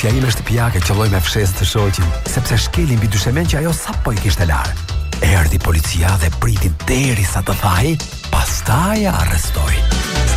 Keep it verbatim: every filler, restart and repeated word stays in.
Policia ime shtëpiake qëlloi me fshesë të shoqin, sepse shkelin mbi dyshemen që ajo sapo i kishte larë. Erdhi policia dhe priti derisa të thaj, pastaj arrestoi.